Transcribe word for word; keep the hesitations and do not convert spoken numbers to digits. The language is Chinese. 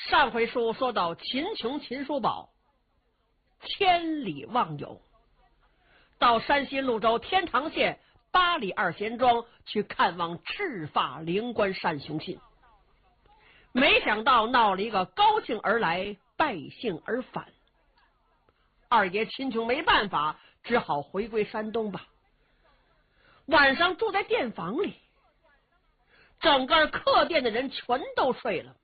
上回书说到秦琼、秦叔宝千里望友，到山西潞州天堂县八里二贤庄去看望赤发灵官单雄信，没想到闹了一个高兴而来，败兴而返。二爷秦琼没办法，只好回归山东吧。晚上住在店房里，整个客店的人全都睡了，